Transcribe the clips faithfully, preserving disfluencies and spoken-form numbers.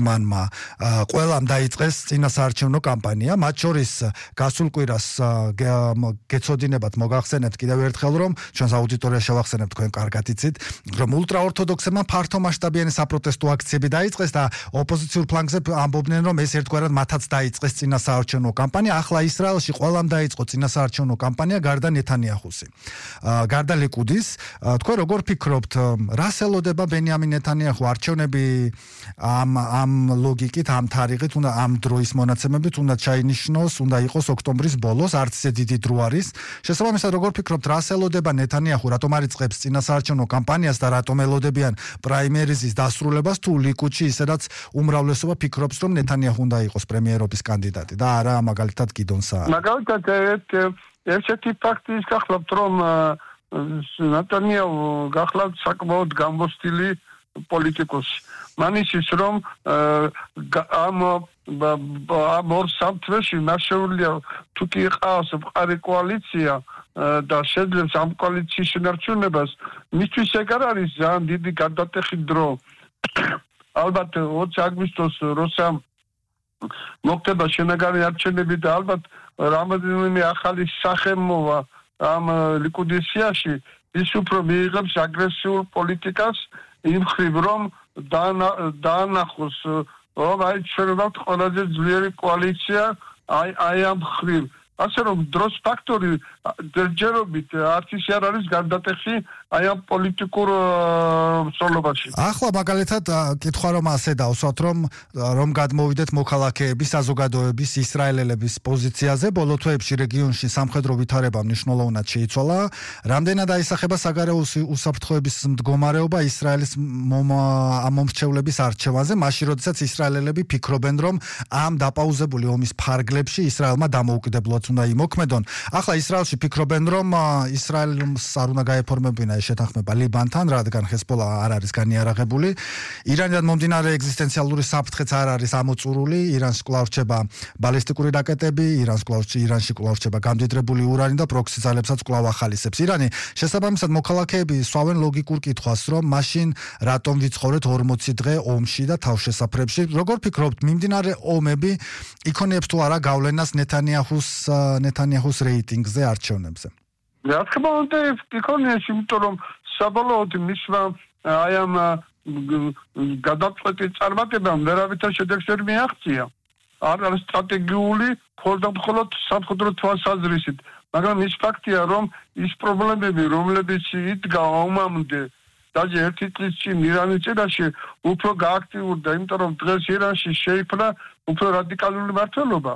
ირგმანმა ყველამ დაიწყეს წინასაარჩევნო კამპანია, მათ შორის გასულ კვირას გეცოდინებათ მოგახსენებთ კიდევ ერთხელ, რომ ჩვენს აუდიტორიას შევახსენებთ, თქვენ კარგად იცით, რომ ულტრაორთოდოქსებმა ფართო მასშტაბიანი საპროტესტო აქციები დაიწყეს და ოპოზიციურ ფლანგზე ამბობდნენ, რომ ეს ერთგვარად მათაც დაიწყეს წინასაარჩევნო კამპანია. ახლა ისრაელში ყველამ დაიწყო წინასაარჩევნო კამპანია გარდა ნეთანიაჰუსი. გარდა ლიკუდის, თქვენ როგორ ფიქრობთ, რას ელოდება ბენიამინ ნეთანიაჰუ არჩევნები ამ ამ ლოგიკით, ამ თარიღით, უნდა ამ დროის მონაცემებით უნდა ჩაინიშნოს, უნდა იყოს ოქტომბრის ბოლოს, არც ისე დიდი დრო არის. შესაბამისად, როგორ ფიქრობთ, რას ელოდება ნეთანიაჰუ, რატომ არ იწყებს წინასაარჩევნო კამპანიას და რატომ ელოდებიან პრაიმერიზის დასრულებას, თუ ლიკუდში ისედაც უმრავლესობა ფიქრობს, რომ ნეთანიაჰუ უნდა იყოს პრემიერობის კანდიდატი და არა მაგალითად გიდონ საარი. მაგალითად ერთ-ერთი ფაქტი ის გახლავთ, რომ ნეთანიაჰუ გახლავთ საკმაოდ გამბოსტილი პოლიტიკოსი. მანის ის რომ ამ ამ ორ სამთვეში ნაშეულია თუ კი ყავს მყარი კოალიცია და შეძლებს ამ კოალიციის შენარჩუნებას, მისთვის ეგ არ არის ძალიან დიდი გარდატეხი დრო. ალბათ ოცი აგვისტოს როცა მოხდება შინაგანი არჩევნები და ალბათ რამოდენიმე ახალი სახე მოვა ამ ლიკუდის სიაში, ის უფრო მიიღებს აგრესიულ პოლიტიკას იმ ხრივ, რომ დაანახოს, რომ აი ჩვენ ვართ ყველაზე ძლიერი კოალიცია აი აი ამ ხრივ. ასე რომ დროს ფაქტორი ჯერჯერობით არც ის არ არის გარდატეხი აი ამ პოლიტიკურ მსვლელობაში. ახლა მაგალითად კითხვა რომ ასე დავსვათ, რომ რომ გადმოვიდეთ მოქალაქეების, საზოგადოების, ისრაელელების პოზიციაზე, ბოლო თვეებში რეგიონში სამხედრო ვითარება მნიშვნელოვნად შეიცვალა. რამდენად აისახება საგარეო უსაფრთხოების მდგომარეობა ისრაელის მომრჩევლების არჩევანზე, მაშინ როდესაც ისრაელელები ფიქრობენ, რომ ამ დაპაუზებული ომის ფარგლებში ისრაელმა დამოუკიდებლად უნდა იმოქმედონ. ახლა ისრაელში ფიქრობენ, რომ ისრაელს არ უნდა გაეფორმებინა ეს შეთანხმება ლიბანთან, რადგან ჰეზბოლა არ არის განიარაღებული. ირანიდან მომდინარე ეგზისტენციალური საფრთხეც არ არის ამოწურული. ირანს კვლავ რჩება ბალისტიკური რაკეტები, ირანს კვლავ ირანში კვლავ რჩება გამდიდრებული ურანი და პროქსი ძალებსაც კვლავ ახალისებს. ირანი შესაბამისად მოქალაქეები სვავენ ლოგიკურ კითხვას, რომ მაშინ რატომ ვიცხოვრეთ ორმოცი დღე ომში და თავშესაფრებში. როგორ ფიქრობთ, მიმდინარე ომები იქონიებს თუ არა გავლენას ნეთანიაჰუს ნეთანიაჰუს რეიტინგზე არჩევნებზე? რა თქმა უნდა, იქონიეს, იმიტომ რომ საბოლოოდ მისმა აი ამ გადაწყვეტილ წარმატებამ ვერავითარ შედეგს ვერ მიაღწია. არ არის სტრატეგიული, მხოლოდ სამხედრო თვალსაზრისით, მაგრამ ის ფაქტია, რომ ის პრობლემები, რომლებიც იდგა ომამდე დაჟე ერთი წლის წინ ირანის წინაშე უფრო გააქტიურდა, იმიტომ რომ დღეს ირანში შეიქმნა უფრო რადიკალური მმართველობა.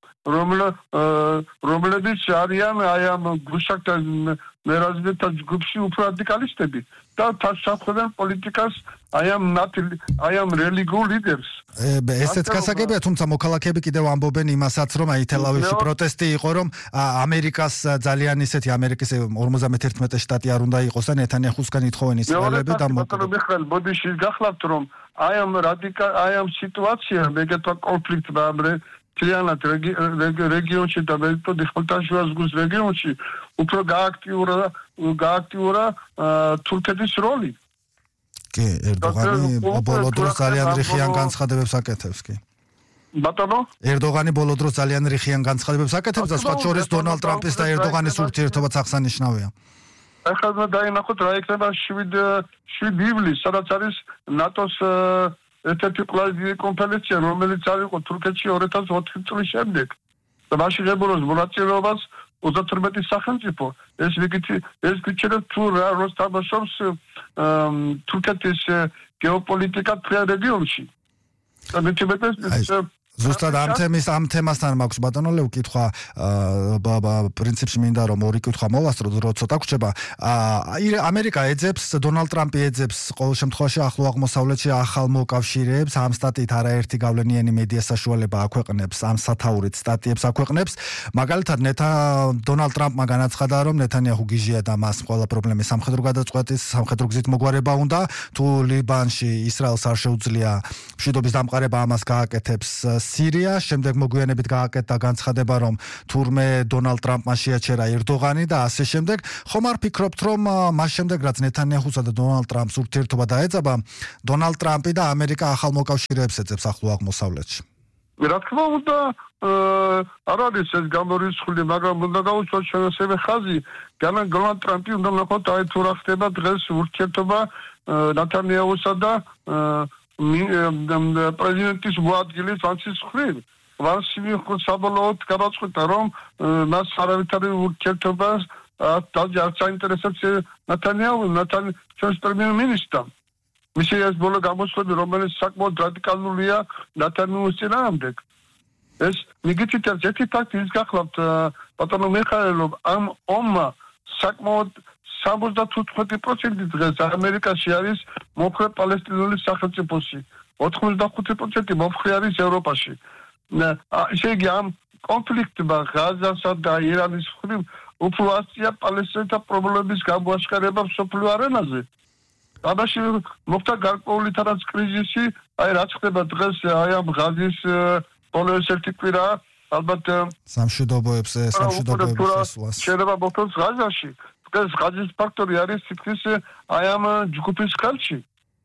რომლებიც არიან აი ამ გუშაკთა მერაზმეთა ჯგუფში უფრო რადიკალისტები და თასახმენ პოლიტიკას აი ამ აი ამ რელიგიურ ლიდერს. ესეც გასაგებია, თუმცა მოქალაქეები კიდევ ამბობენ იმასაც, რომ აი თელ-ავივში პროტესტი იყო, რომ ამერიკას ძალიან ისეთი ამერიკის ორმოცდაერთმეტი შტატი არ უნდა იყოს და ნეთანიაჰუსგან ითხოვენ ისრაელები და მოკლედ ბოდიში გახლავთ, რომ აი ამ რადიკალ აი ამ სიტუაცია მეგეთვა კონფლიქტმა მთლიანად რეგიონში და მეტოდი ხმელთაშუა ზღვის რეგიონში უფრო გააქტიურა გააქტიურა თურქეთის როლი. კი, ერდოღანი ბოლო დროს ძალიან რიხიან განცხადებებს აკეთებს კი. ბატონო? ერდოღანი ბოლო დროს ძალიან რიხიან განცხადებებს აკეთებს და სხვა შორის დონალდ ტრამპის და ერდოღანის ურთიერთობაც აღსანიშნავია. ახლა დაინახოთ რა იქნება შვიდი ივლისს, სადაც არის ნატოს ერთ-ერთი ყველაზე დიდი კონფერენცია, რომელიც არ იყო თურქეთში ორი ათას ოთხი წლის შემდეგ. და მაშინ ღებულობს მონაწილეობას ოცდათორმეტი სახელმწიფო. ეს ვიგითი ეს გიჩვენებს თუ რა როლს თამაშობს თურქეთის გეოპოლიტიკა მთლიან რეგიონში. და მეტად ზუსტად ამ თემის ამ თემასთან მაქვს ბატონო ლევ კითხვა, პრინციპში მინდა რომ ორი კითხვა მოვასწრო, რო ცოტა გრჩება. ამერიკა ეძებს, დონალდ ტრამპი ეძებს ყოველ შემთხვევაში ახლო აღმოსავლეთში ახალ მოკავშირეებს, ამ სტატიით არაერთი გავლენიანი მედია საშუალება აქვეყნებს, ამ სათაურით სტატიებს აქვეყნებს. მაგალითად ნეთა დონალდ ტრამპმა განაცხადა, რომ ნეთანიაჰუ გიჟია და მას ყველა პრობლემა სამხედრო გადაწყვეტის, სამხედრო გზით მოგვარება უნდა, თუ ლიბანში ისრაელს არ შეუძლია მშვიდობის დამყარება, ამას გააკეთებს სირია, შემდეგ მოგვიანებით გააკეთა განცხადება, რომ თურმე დონალდ ტრამპმა შეაჩერა ერდოღანი და ასე შემდეგ. ხომ არ ფიქრობთ, რომ მას შემდეგ რაც ნეთანიაჰუსა და დონალდ ტრამპს ურთიერთობა დაეწაბა, დონალდ ტრამპი და ამერიკა ახალ მოკავშირეებს ეძებს ახლო აღმოსავლეთში? რა თქმა უნდა, არ არის ეს გამორიცხული, მაგრამ უნდა გავუშვათ ჩვენ ასევე ხაზი, დონალდ ტრამპი უნდა ნახოთ აი თუ რა ხდება დღეს ურთიერთობა ნეთანიაჰუსა და პრეზიდენტის მოადგილე ფრანცის მხრივ. ვანსიმი საბოლოოდ გადაწყვეტა, რომ მას არავითარი ურთიერთობა არც აინტერესებს ნეთანიაჰუ, ჩვენს პრემიერ-მინისტრს. მისი ეს ბოლო გამოსვლები, რომელიც საკმაოდ რადიკალურია ნეთანიაჰუს წინააღმდეგ. ეს მიგიწით ერთი ფაქტი ის გახლავთ, ბატონო მიხაილო, ამ ომმა საკმაოდ სამოცდათხუთმეტი პროცენტი დღეს ამერიკაში არის მომხრე პალესტინური სახელმწიფოსი, ოთხმოცდახუთი პროცენტი მომხრე არის ევროპაში. ესე იგი ამ კონფლიქტმა ღაზასა და ირანის მხრივ უფრო ასწია პალესტინელთა პრობლემების გამოაშკარება მსოფლიო არენაზე. ამაში მოხდა გარკვეული თანაც კრიზისი, აი რაც ხდება დღეს აი ამ ღაზის ბოლო ერთი კვირა, ალბათ სამშვიდობოებს სამშვიდობოებს ესვას. შეიძლება მოხდეს ღაზაში. დღეს ღაზის ფაქტორი არის თითქმის აი ამ ჯგუფის ხელში.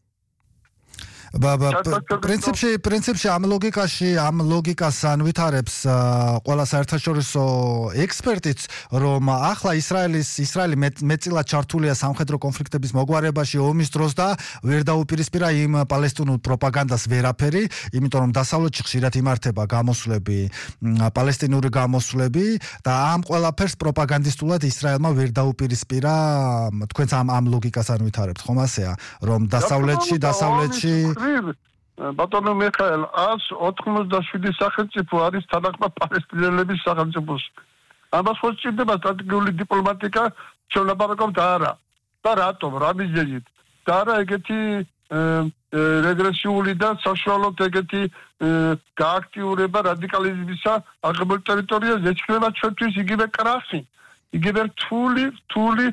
ბაბა პრინციპში პრინციპში ამ ლოგიკაში ამ ლოგიკას ანვითარებს ყველა საერთაშორისო ექსპერტიც, რომ ახლა ისრაელის ისრაელი მეტწილად ჩართულია სამხედრო კონფლიქტების მოგვარებაში ომის დროს და ვერ დაუპირისპირა იმ პალესტინურ პროპაგანდას ვერაფერი, იმიტომ რომ დასავლეთში ხშირად იმართება გამოსვლები, პალესტინური გამოსვლები და ამ ყველაფერს პროპაგანდისტულად ისრაელმა ვერ დაუპირისპირა, თქვენც ამ ამ ლოგიკას ანვითარებთ, ხომ ასეა, რომ დასავლეთში დასავლეთში ბატონო მიხაილ, ას ოთხმოცდაშვიდი სახელმწიფო არის თანახმად პალესტინელების სახელმწიფოს. ამას ხო სჭირდება სტრატეგიული დიპლომატიკა, ჩვენ ვლაპარაკობთ არა. და რატომ, რა მიზეზით? და არა ეგეთი რეგრესიული და საშუალოდ ეგეთი გააქტიურება რადიკალიზმისა აღებულ ტერიტორიაზე ეჩქება ჩვენთვის იგივე კრახი, იგივე რთული, რთული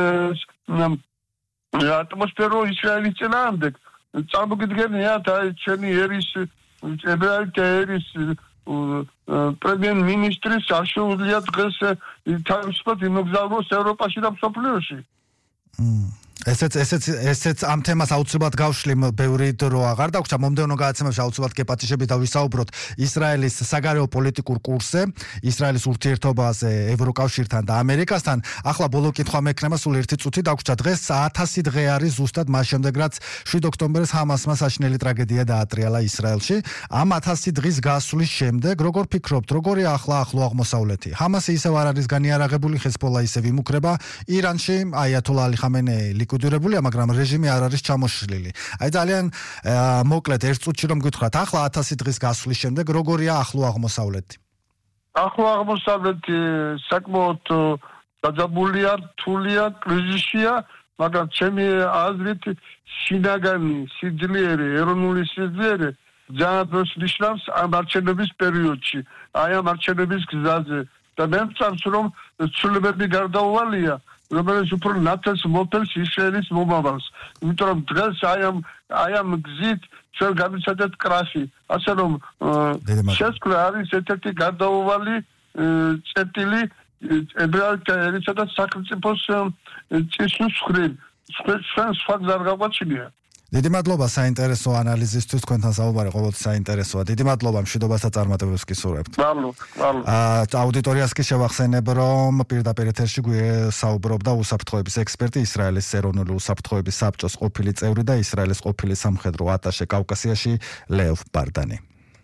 ატმოსფერო ისრაელის წინააღმდეგ. წარმოგიდგენიათ აი ჩვენი ერის ებრაელთა ერის პრემიერ-მინისტრის არ შეუძლია დღეს თავისუფლად იმოგზაუროს ევროპაში და მსოფლიოში. ესეც ესეც ესეც ამ თემას აუცილებლად გავშლიმ, ბევრი დრო აღარ დაგვრჩა, მომდევნო გადაცემებში აუცილებლად გეპატიჟებით და ვისაუბროთ ისრაელის საგარეო პოლიტიკურ კურსზე, ისრაელის ურთიერთობაზე ევროკავშირთან და ამერიკასთან. ახლა ბოლო კითხვა მექნება, სულ ერთი წუთი დაგვრჩა. დღეს ათასი დღე არის ზუსტად მას შემდეგ, რაც შვიდ ოქტომბერს ჰამასმა საშინელი ტრაგედია დაატრიალა ისრაელში. ამ ათასი დღის გასვლის შემდეგ, როგორ ფიქრობთ, როგორია ახლა ახლო აღმოსავლეთი? ჰამასი ისევ არ არის განიარაღებული, ჰეზბოლა ისევ იმუქრება, ირანში აიათოლა ალი ხამენეი ლიკვიდირებულია, მაგრამ რეჟიმი არ არის ჩამოშლილი. აი ძალიან მოკლედ ერთ წუთში რომ გითხრათ, ახლა ათასი დღის გასვლის შემდეგ როგორია ახლო აღმოსავლეთი? ახლო აღმოსავლეთი საკმაოდ დაძაბულია, რთულია, კრიზისია, მაგრამ ჩემი აზრით შინაგანი სიძლიერე, ეროვნული სიძლიერე ძალიან დროს ნიშნავს ამ არჩევნების პერიოდში, აი ამ არჩევნების გზაზე და მე მწამს, რომ ცვლილებები გარდაუვალია, რომელიც უფრო ნათელს მოფელს ისრაელის მომავალს. იმიტომ რომ დღეს აი ამ აი ამ გზით ჩვენ გამიცადეთ კრახი. ასე რომ შესკვლა არის ერთ-ერთი გარდაუვალი წერტილი ებრაელთა ერისა და სახელმწიფოს წესის მხრივ. ჩვენ სხვა გზა არ გაგვაჩნია. დიდი მადლობა საინტერესო ანალიზისთვის, თქვენთან საუბარი ყოველთვის საინტერესოა. დიდი მადლობა, მშვიდობასა წარმატებებს გისურვებთ. მადლობა, მადლობა. აუდიტორიას კი შევახსენებ, რომ პირდაპირ ეთერში საუბრობდა უსაფრთხოების ექსპერტი, ისრაელის ეროვნული უსაფრთხოების საბჭოს ყოფილი წევრი და ისრაელის ყოფილი სამხედრო ატაშე კავკასიაში ლევ ბარდანი.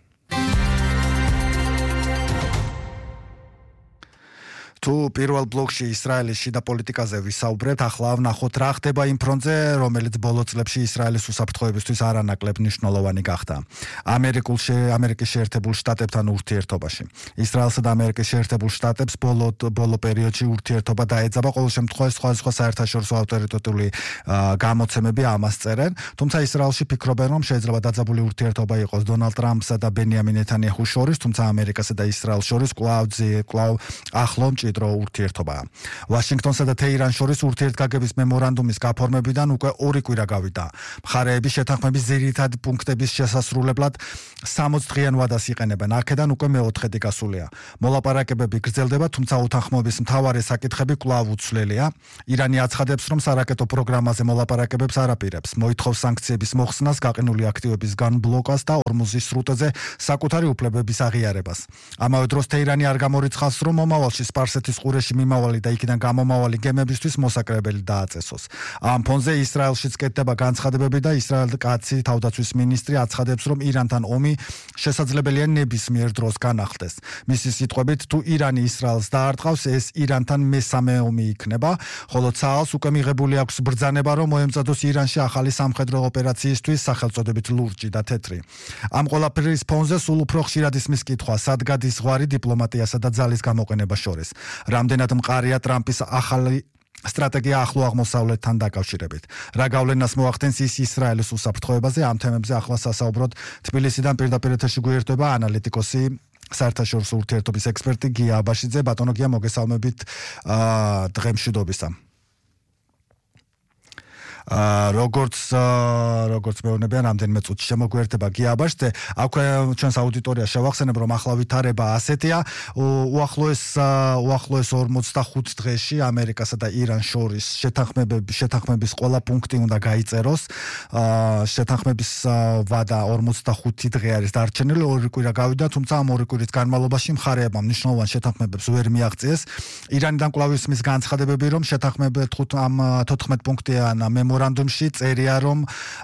თუ პირველ ბლოკში ისრაელის შიდა პოლიტიკაზე ვისაუბრეთ, ახლა ვნახოთ რა ხდება იმ ფრონტზე, რომელიც ბოლო წლებში ისრაელის უსაფრთხოებისთვის არანაკლებ მნიშვნელოვანი გახდა. ამერიკულ ამერიკის შეერთებულ შტატებთან ურთიერთობაში. ისრაელსა და ამერიკის შეერთებულ შტატებს ბოლო ბოლო პერიოდში ურთიერთობა დაეძაბა, ყოველ შემთხვევაში სხვადასხვა საერთაშორისო ავტორიტეტული გამოცემები ამას წერენ, თუმცა ისრაელში ფიქრობენ, რომ შეიძლება დაძაბული ურთიერთობა იყოს დონალდ ტრამპსა და ბენიამინ ნეთანიაჰუს შორის, თუმცა ამერიკასა და ისრაელს შორის კვლავ კვლავ ახლო მჭიდრო სამხედრო ურთიერთობაა. ვაშინგტონსა და თეირანს შორის ურთიერთგაგების მემორანდუმის გაფორმებიდან უკვე ორი კვირა გავიდა. მხარეები შეთანხმების ძირითადი პუნქტების შესასრულებლად სამოც დღიან ვადას იყენებენ. აქედან უკვე მეოთხედი გასულია. მოლაპარაკებები გრძელდება, თუმცა უთანხმოების მთავარი საკითხები კვლავ უცვლელია. ირანი აცხადებს, რომ სარაკეტო პროგრამაზე მოლაპარაკებებს არ აპირებს. მოითხოვს სანქციების მოხსნას, გაყინული აქტივების განბლოკას და ორმუზის სრუტეზე საკუთარი უფლებების აღიარებას. ამავე დროს თეირანი არ გამორიცხავს, რომ მომავალში სპარსეთის ყურეში მიმავალი და იქიდან გამომავალი გემებისთვის მოსაკრებელი დააწესოს. ამ ფონზე ისრაელშიც კეთდება განცხადებები და ისრაელის კაცი თავდაცვის მინისტრი აცხადებს, რომ ირანთან ომი შესაძლებელია ნებისმიერ დროს განახლდეს. მისი სიტყვებით, თუ ირანი ისრაელს დაარტყავს, ეს ირანთან მესამე ომი იქნება, ხოლო ცაალს უკვე მიღებული აქვს ბრძანება, რომ მოემზადოს ირანში ახალი სამხედრო ოპერაციისთვის სახელწოდებით ლურჯი და თეთრი. ამ ყველაფრის ფონზე სულ უფრო ხშირად ისმის კითხვა, სად გადის ზღვარი დიპლომატიასა და ძალის გამოყენებას შორის. რამდენად მყარია ტრამპის ახალი სტრატეგია ახლო აღმოსავლეთთან დაკავშირებით. რა გავლენას მოახდენს ის ისრაელის უსაფრთხოებაზე? ამ თემებზე ახლა სასაუბროდ თბილისიდან პირდაპირ ეთერში გვერდება ანალიტიკოსი საერთაშორისო ურთიერთობის ექსპერტი გია აბაშიძე. ბატონო გია, მოგესალმებით დღემშვიდობისა. როგორც როგორც მეუბნებიან, რამდენიმე წუთში შემოგვერდება გია აბაშიძე. აქვე ჩვენს აუდიტორიას შევახსენებ, რომ ახლა ვითარება ასეთია. უახლოეს უახლოეს ორმოცდახუთ დღეში ამერიკასა და ირანს შორის შეთანხმებები შეთანხმების ყველა პუნქტი უნდა გაიწეროს. შეთანხმების ვადა ორმოცდახუთი დღე არის დარჩენილი, ორი კვირა გავიდა, თუმცა ამ ორი კვირის განმავლობაში მხარეებმა მნიშვნელოვან შეთანხმებებს ვერ მიაღწიეს. ირანიდან კვლავ ისმის განცხადებები, რომ შეთანხმებები ამ თოთხმეტ პუნქტიან მემორანდუმში წერია, რომ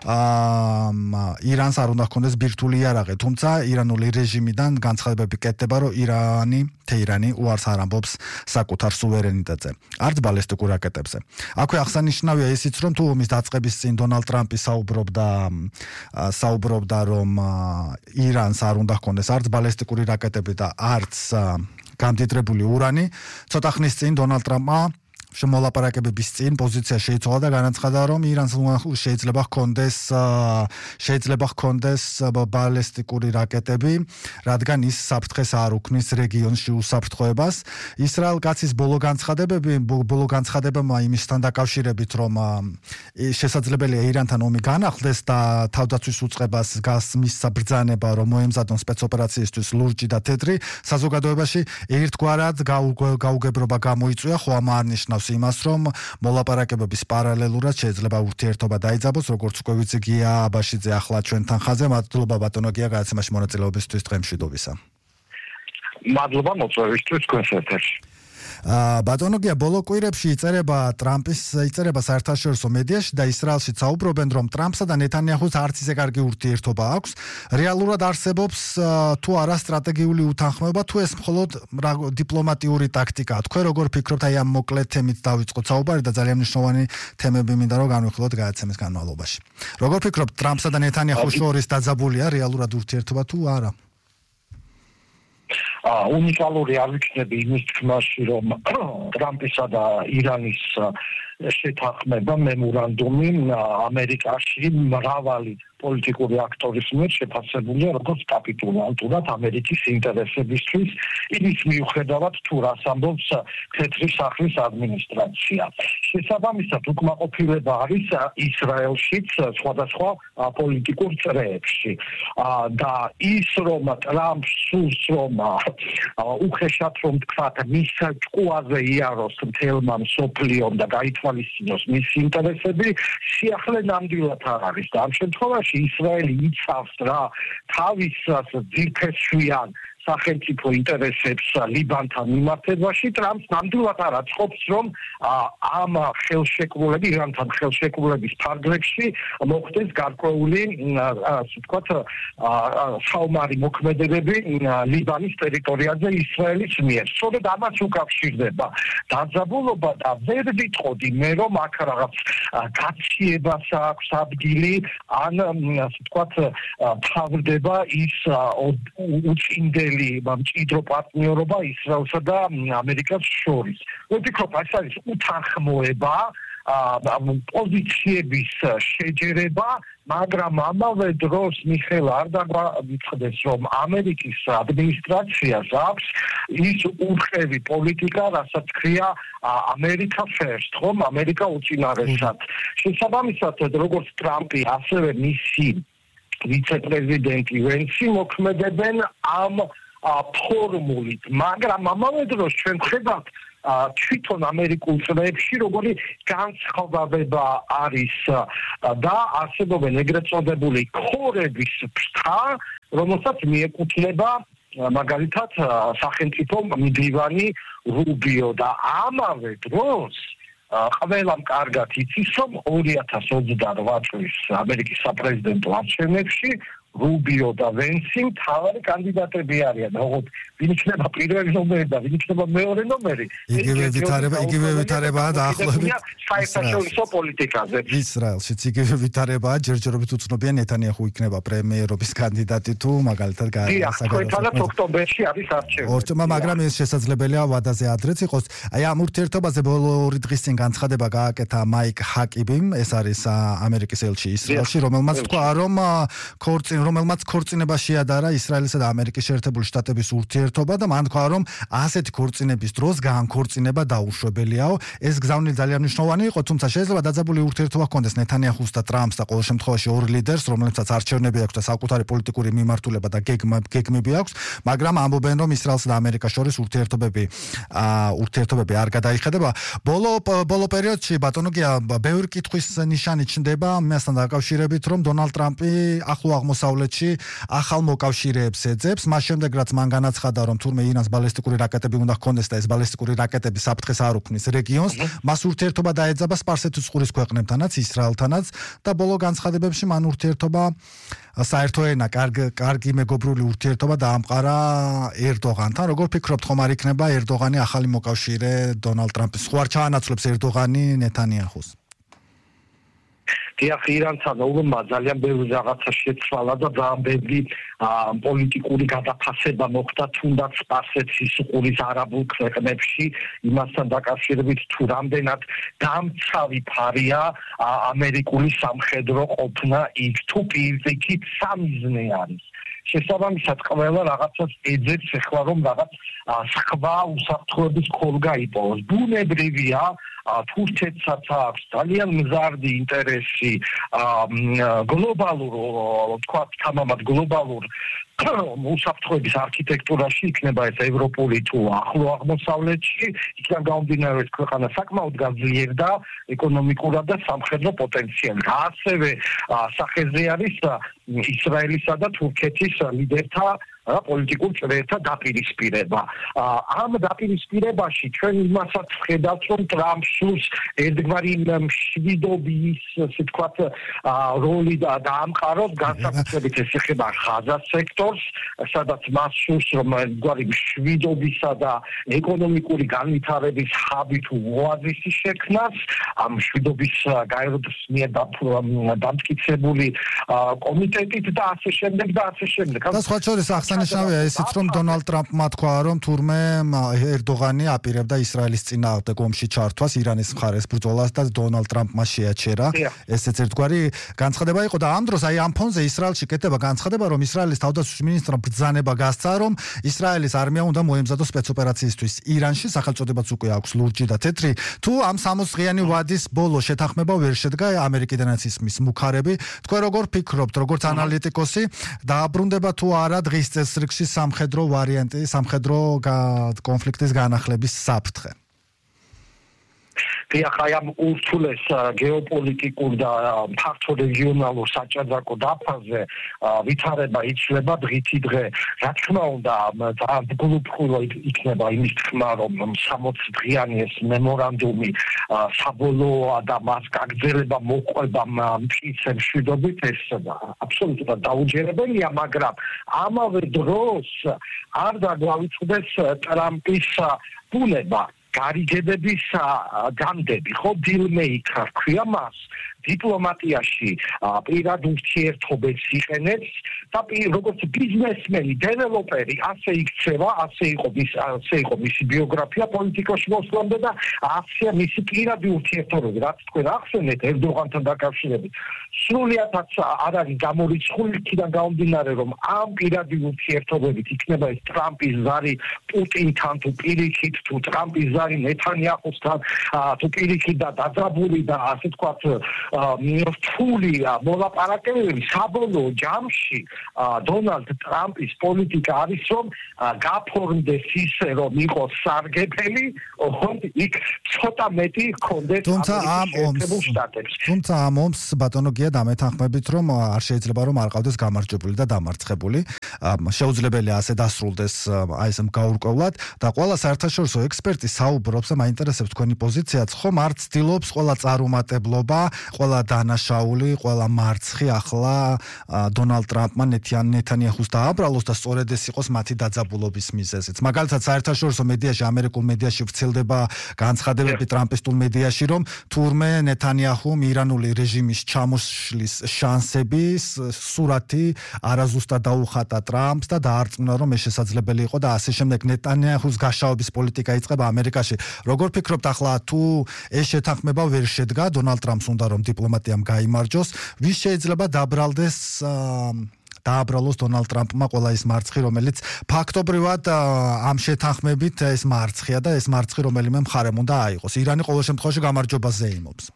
ირანს არ უნდა ჰქონდეს ბირთვული იარაღი, თუმცა ირანული რეჟიმიდან განცხადებები კეთდება, რომ ირანი, თეირანი უარს არ ამბობს საკუთარ სუვერენიტეტზე, არც ბალისტიკურ რაკეტებზე. აქვე აღსანიშნავია ისიც, რომ თუ ომის დაწყების წინ დონალდ ტრამპი საუბრობდა საუბრობდა, რომ ირანს არ უნდა ჰქონდეს არც ბალისტიკური რაკეტები და არც გამდიდრებული ურანი, ცოტა ხნის წინ დონალდ ტრამპმა შემოლაპარაკებების წინ პოზიცია შეიცვალა და განაცხადა, რომ ირანს შეიძლება ჰქონდეს შეიძლება ჰქონდეს ბალისტიკური რაკეტები, რადგან ის საფრთხეს არ უქმნის რეგიონში უსაფრთხოებას. ისრაელ კაცის ბოლო განცხადებები ბოლო განცხადებებმა იმისთან დაკავშირებით, რომ შესაძლებელია ირანთან ომი განახლდეს და თავდაცვის უწყებას გასმის საბრძანება, რომ მოემზადონ სპეცოპერაციისთვის ლურჯი და თეთრი, საზოგადოებაში ერთგვარად გაუგებრობა გამოიწვია, ხო ამ არნიშნავს იმას, რომ მოლაპარაკებების პარალელურად შეიძლება ურთიერთობა დაიძაბოს, როგორც უკვე ვიცი გია აბაშიძე ახლა ჩვენთან ხაზზე. მადლობა ბატონო გია გადაცემაში მონაწილეობისთვის დღემშვიდობისა. მადლობა მოწვევისთვის თქვენს ეთერში. ბატონო გია, ბოლო კვირებში იწერება ტრამპის იწერება საერთაშორისო მედიაში და ისრაელში საუბრობენ, რომ ტრამპსა და ნეთანიაჰუს არც ისე კარგი ურთიერთობა აქვს. რეალურად არსებობს თუ არა სტრატეგიული უთანხმოება, თუ ეს მხოლოდ დიპლომატიური ტაქტიკაა. თქვენ როგორ ფიქრობთ, აი ამ მოკლე თემით დავიწყოთ საუბარი და ძალიან მნიშვნელოვანი თემები მინდა რომ განვიხილოთ გადაცემის განმავლობაში. როგორ ფიქრობთ, ტრამპსა და ნეთანიაჰუს შორის დაძაბულია რეალურად ურთიერთობა თუ არა? უნიკალური არ ვიქნები იმის თქმაში, რომ ტრამპისა და ირანის შეთანხმება მემორანდუმი ამერიკაში მრავალი პოლიტიკური აქტორის მიერ შეფასებულია როგორც კაპიტულანტურად ამერიკის ინტერესებისთვის, იმის მიუხედავად თუ რას ამბობს თეთრი სახლის ადმინისტრაცია. შესაბამისად, უკმაყოფილება არის ისრაელშიც სხვადასხვა პოლიტიკურ წრეებში და ის რომ ტრამპს სურს რომ უხეშად რომ თქვათ მის ჭკუაზე იაროს მთელმა მსოფლიომ და გაითვალისწინოს მის ინტერესები, სიახლე ნამდვილად არ არის და ამ შემთხვევაში ისრაელი იცავს რა თავის ძირფესვიან სახელმწიფო ინტერესებს ლიბანთან მიმართებაში. ტრამპს ნამდვილად არ აწყობს, რომ ამ ხელშეკრულების, ირანთან ხელშეკრულების ფარგლებში მოხდეს გარკვეული, ასე ვთქვათ, საომარი მოქმედებები ლიბანის ტერიტორიაზე ისრაელის მიერ. სწორედ ამას უკავშირდება დაძაბულობა და ვერ ვიტყოდი მე, რომ აქ რაღაც გაციებას აქვს ადგილი, ან ასე ვთქვათ, თავდება ის უწინდელი მჭიდრო პარტნიორობა ისრაელსა და ამერიკას შორის. ვფიქრობ, ეს არის უთანხმოება პოზიციების შეჯერება, მაგრამ ამავე დროს მიხეილ არ დაგვიწყდეს, რომ ამერიკის ადმინისტრაციას აქვს ის ურყევი პოლიტიკა, რასაც ქვია America First, ხომ, ამერიკა უწინარესად. შესაბამისად, როგორც ტრამპი, ასევე მისი ვიცე-პრეზიდენტი ვენსი მოქმედებენ ამ ფორმულით, მაგრამ ამავე დროს ჩვენ ვხედავთ თვითონ ამერიკულ წრეებში როგორი განსხვავება არის და არსებობენ ეგრეთ წოდებული ქორების ფრთა, რომელსაც მიეკუთვნება მაგალითად სახელმწიფო მდივანი რუბიო და ამავე დროს ყველამ კარგად იცის, რომ ორი ათას ოცდაოთხ წლის ამერიკის საპრეზიდენტო არჩევნებში რუბიო და ვენსი მთავარი კანდიდატები არიან, როგორც ვინ იქნება პირველი ნომერი და ვინ იქნება მეორე ნომერი. იგივე ვითარება, იგივე ვითარებაა დაახლოებით საერთაშორისო პოლიტიკაზე. ისრაელშიც იგივე ვითარებაა, ჯერჯერობით უცნობია ნეთანიაჰუ იქნება პრემიერობის კანდიდატი თუ მაგალითად გასაგებია. ოქტომბერში არის არჩევნები. მაგრამ ეს შესაძლებელია ვადაზე ადრეც იყოს. აი ამ ურთიერთობაზე ბოლო ორი დღის წინ განცხადება გააკეთა მაიკ ჰაკიბიმ, ეს არის ამერიკის ელჩი ისრაელში, რომელმაც თქვა, რომ ქორწინ რომელმაც ქორწინება შეადარა ისრაელისა და ამერიკის შეერთებული შტატების ურთიერთობა და მან თქვა, რომ ასეთი ქორწინების დროს განქორწინება დაუშვებელიაო. ეს გზავნილი ძალიან მნიშვნელოვანი იყო, თუმცა შეიძლება დაძაბული ურთიერთობა ჰქონდეს ნეთანიაჰუს და ტრამპს და ყოველ შემთხვევაში ორ ლიდერს, რომლებსაც არჩევნები აქვს და საკუთარი პოლიტიკური მიმართულება და გეგმები აქვს, მაგრამ ამბობენ, რომ ისრაელსა და ამერიკას შორის ურთიერთობები ურთიერთობები არ გადაიხედება. ბოლო ბოლო პერიოდში ბატონო გია ბევრი კითხვის ნიშანი ჩნდება მასთან დაკავშირებით, რომ დონალდ ტრამპი ახლო აღმოსავლეთში ახალ მოკავშირეებს ეძებს, მას შემდეგ რაც მან განაცხადა, რომ თურმე ირანს ბალისტიკური რაკეტები უნდა ჰქონდეს და ეს ბალისტიკური რაკეტები საფრთხეს არ უქმნის რეგიონს, მას ურთიერთობა დაეძაბა სპარსეთის ყურის ქვეყნებთანაც, ისრაელთანაც და ბოლო განცხადებებში მან ურთიერთობა საერთო ენა, კარგი მეგობრული ურთიერთობა დაამყარა ერდოღანთან. როგორ ფიქრობთ, ხომ არ იქნება ერდოღანი ახალი მოკავშირე დონალდ ტრამპის? ხო არ ჩაანაცვლებს ერდოღანი ნეთანიაჰუს? დიახ, ირანთან ულმა ძალიან ბევრი რაღაცა შეცვალა და ძალიან ბევრი პოლიტიკური გადაფასება მოხდა თუნდაც სპარსეთის ყურის არაბულ ქვეყნებში, იმასთან დაკავშირებით თუ რამდენად დამცავი ფარია ამერიკული სამხედრო ყოფნა იქ, თუ პირიქით სამიზნე არის. შესაბამისად ყველა რაღაცას ეძებს ახლა, რომ რაღაც სხვა უსაფრთხოების ქოლგა იპოვოს. ბუნებრივია, თურქეთსაც აქვს ძალიან მზარდი ინტერესი გლობალურ, თქვათ, თამამად გლობალურ უსაფრთხოების არქიტექტურაში, იქნება ეს ევროპული თუ ახლო აღმოსავლეთში, იქიდან გამომდინარე, ეს ქვეყანა საკმაოდ გაძლიერდა ეკონომიკურად და სამხედრო პოტენციალით. ასევე სახეზე არის ისრაელისა და თურქეთის ლიდერთა რა პოლიტიკურ წრეებთა დაპირისპირება. ამ დაპირისპირებაში ჩვენ იმასაც ვხედავთ, რომ ტრამპს ერთგვარი მშვიდობის, ასე ვთქვათ, როლი დაამყაროს, განსაკუთრებით ეს ეხება ღაზას სექტორს, სადაც მას სურს, რომ ერთგვარი მშვიდობისა და ეკონომიკური განვითარების ჰაბი თუ ოაზისი შექმნას, ამ მშვიდობის გაეროს მიერ დამტკიცებული კომიტეტით და ასე შემდეგ და ასე შემდეგ. და სხვა შორის აღსანიშნავია ისიც, რომ დონალდ ტრამპმა თქვა, რომ თურმე ერდოღანი აპირებდა ისრაელის წინააღმდეგ ომში ჩართვას, ირანის მხარეს ბრძოლას და დონალდ ტრამპმა შეაჩერა. ესეც ერთგვარი განცხადება იყო და ამ დროს აი ამ ფონზე ისრაელში კეთდება განცხადება, რომ ისრაელის თავდაცვის მინისტრმა ბრძანება გასცა, რომ ისრაელის არმია უნდა მოემზადოს სპეცოპერაციისთვის ირანში, სახელწოდებაც უკვე აქვს ლურჯი და თეთრი. თუ ამ სამოცი დღიანი ვადის ბოლო შეთანხმება ვერ შედგა ამერიკიდანაც ისმის მუქარები, თქვენ როგორ ფიქრობთ, როგორც ანალიტიკოსი, დააბრუნდება თუ არა დღის წესრიგში სამხედრო ვარიანტი, სამხედრო კონფლიქტის განახლების საფრთხე? დიახ, აი ამ ურთულეს გეოპოლიტიკურ და ფართო რეგიონალურ საჭადრაკო დაფაზე ვითარება იცვლება დღითი დღე. რა თქმა უნდა, ძალიან გულუბრყვილო იქნება იმის თქმა, რომ სამოცი დღიანი ეს მემორანდუმი საბოლოოა და მას გაგრძელება მოყვება მტკიცე მშვიდობით, ეს აბსოლუტურად დაუჯერებელია, მაგრამ ამავე დროს არ დაგვავიწყდეს ტრამპის ბუნება. გარიგებების გამდები, ხო, დილმეიკარ ქვია მას დიპლომატიაში პირად ურთიერთობებს იყენებს და როგორც ბიზნესმენი, დეველოპერი, ასე იქცევა, ასე იყო მის ასე იყო მისი ბიოგრაფია პოლიტიკაში მოსვლამდე და ასე მისი პირადი ურთიერთობები, რაც თქვენ ახსენეთ ერდოღანთან დაკავშირებით. სრულიადაც არ არის გამორიცხული იქიდან გამომდინარე, რომ ამ პირადი ურთიერთობებით იქნება ეს ტრამპის ზარი პუტინთან თუ პირიქით, თუ ტრამპის ზარი ნეთანიაჰუსთან, თუ პირიქით და დაძაბული და ასე თქვათ რთული მოლაპარაკებები საბოლოო ჯამში დონალდ ტრამპის პოლიტიკა არის რომ გაფორმდეს ისე რომ იყოს სარგებელი, ოღონდ იქ ცოტა მეტი ჰქონდეს ამერიკის შტატებს. თუმცა ამ ომს ბატონო გია დამეთანხმებით რომ არ შეიძლება რომ არ ყავდეს გამარჯვებული და დამარცხებული. შეუძლებელია ასე დასრულდეს აი ეს გაურკვევლად და ყველა საერთაშორისო ექსპერტი საუბრობს და მაინტერესებს თქვენი პოზიციაც, ხომ არ ცდილობს ყველა წარუმატებლობა, ყველა დანაშაული, ყველა მარცხი ახლა დონალდ ტრამპმა ნეთანიაჰუს დააბრალოს და სწორედ ეს იყოს მათი დაძაბულობის მიზეზიც. მაგალითად საერთაშორისო მედიაში, ამერიკულ მედიაში ვრცელდება განცხადებები ტრამპისტულ მედიაში, რომ თურმე ნეთანიაჰუმ ირანული რეჟიმის ჩამოშლის შანსების სურათი არაზუსტად დაუხატა ტრამპს და დაარწმუნა, რომ ეს შესაძლებელი იყო და ასე შემდეგ. ნეთანიაჰუს გაშაობის პოლიტიკა იწყება ამერიკაში. როგორ ფიქრობთ ახლა თუ ეს შეთანხმება ვერ შედგა, დონალდ ტრამპს უნდა რომ დიპლომატიამ გაიმარჯვოს, ვის შეიძლება დაბრალდეს დააბრალოს დონალდ ტრამპმა ყველა ის მარცხი, რომელიც ფაქტობრივად ამ შეთანხმებით ეს მარცხია და ეს მარცხი რომელიმე მხარემ უნდა აიღოს. ირანი ყოველ შემთხვევაში გამარჯვებაზე იმობს.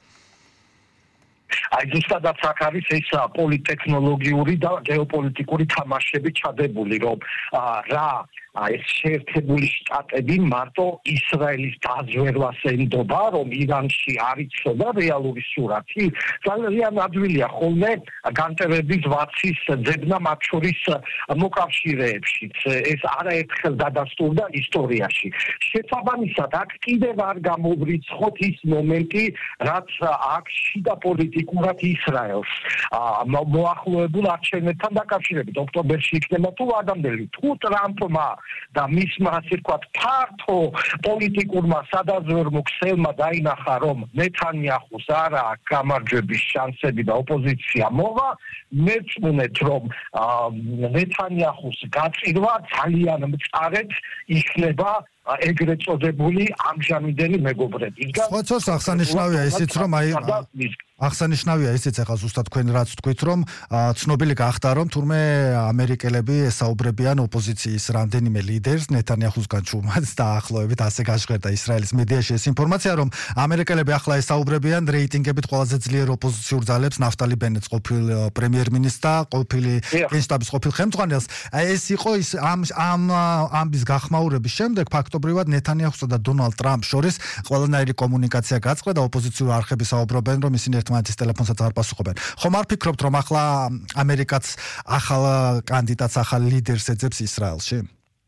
აი ზუსტადაც აქ არის ეს პოლიტექნოლოგიური და გეოპოლიტიკური თამაშები ჩადებული, რომ რა ეს შეერთებული შტატები მარტო ისრაელის დაზვერვას ენდობა, რომ ირანში არ იცოდა რეალური სურათი. ძალიან ადვილია ხოლმე განტევების ვაცის ძებნა მათ შორის მოკავშირეებშიც. ეს არაერთხელ დადასტურდა ისტორიაში. შესაბამისად, აქ კიდევ არ გამოვრიცხოთ ის მომენტი, რაც აქ შიდა პოლიტიკურად ისრაელს მოახლოებულ არჩევნებთან დაკავშირებით. ოქტომბერში იქნება თუ ადამდელი, თუ ტრამპმა და მისმა ასე ვთქვათ ფართო პოლიტიკურმა სადაზვერვო ქსელმა დაინახა, რომ ნეთანიაჰუს არ აქვს გამარჯვების შანსები და ოპოზიცია მოვა, მეწმუნეთ, რომ ნეთანიაჰუს გაწირვა ძალიან მწარედ იქნება ეგრეთ წოდებული ამჟამინდელი მეგობრები. ხოცოს აღსანიშნავია ისიც, რომ აი აღსანიშნავია ისიც ახლა ზუსტად თქვენ რაც თქვით, რომ ცნობილი გახდა, რომ თურმე ამერიკელები ესაუბრებიან ოპოზიციის რამდენიმე ლიდერს ნეთანიაჰუსგან ჩუმად და ახლოვებით ასე გაჟღერდა ისრაელის მედიაში ეს ინფორმაცია, რომ ამერიკელები ახლა ესაუბრებიან რეიტინგებით ყველაზე ძლიერ ოპოზიციურ ძალებს ნაფტალი ბენეტს, ყოფილ პრემიერ-მინისტრს და ყოფილი გენშტაბის ყოფილ ხელმძღვანელს. ეს იყო ის ამ ამ ამბის გახმაურების შემდეგ ფაქტობრივად ნეთანიაჰუსა და დონალდ ტრამპს შორის ყველანაირი კომუნიკაცია გაწყდა და ოპოზიციური არხები საუბრობენ, რომ ისინი ერთმანეთის ტელეფონსაც არ პასუხობენ. ხომ არ ფიქრობთ, რომ ახლა ამერიკაც ახალ კანდიდატს, ახალ ლიდერს ეძებს ისრაელში?